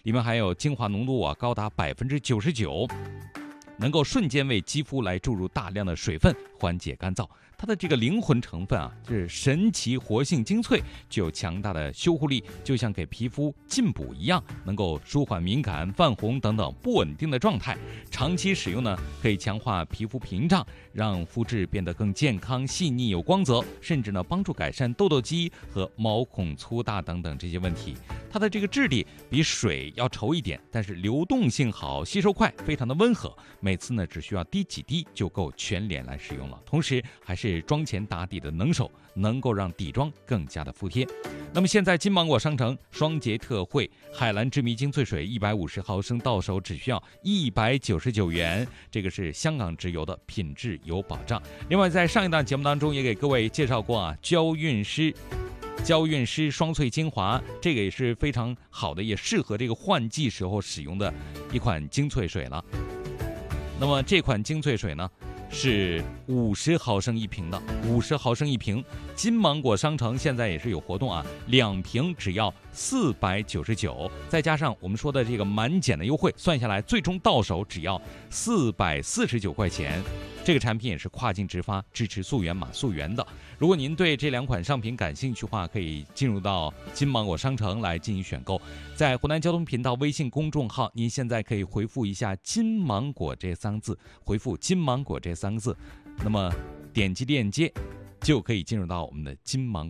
里面还有精华浓度高达99%，能够瞬间为肌肤来注入大量的水分，缓解干燥。它的这个灵魂成分是神奇活性精粹，具有强大的修护力，就像给皮肤进补一样，能够舒缓敏感、泛红等等不稳定的状态。长期使用呢，可以强化皮肤屏障，让肤质变得更健康、细腻、有光泽，甚至呢帮助改善痘痘肌和毛孔粗大等等这些问题。它的这个质地比水要稠一点，但是流动性好，吸收快，非常的温和。每次呢只需要滴几滴就够全脸来使用了，同时还是妆前打底的能手，能够让底妆更加的服帖。那么现在金芒果商城双节特惠，海蓝之谜精粹水150毫升到手只需要199元，这个是香港直邮的，品质有保障。另外在上一档节目当中也给各位介绍过娇韵诗双萃精华，这个也是非常好的，也适合这个换季时候使用的一款精粹水了。那么这款精粹水呢是50毫升一瓶的，50毫升一瓶。金芒果商城现在也是有活动2瓶只要499，再加上我们说的这个满减的优惠，算下来最终到手只要449块钱。这个产品也是跨境直发，支持溯源码溯源的。如果您对这2款商品感兴趣的话，可以进入到金芒果商城来进行选购。在湖南交通频道微信公众号，您现在可以回复一下金芒果这3个字，回复金芒果这3个字，那么点击链接就可以进入到我们的金芒果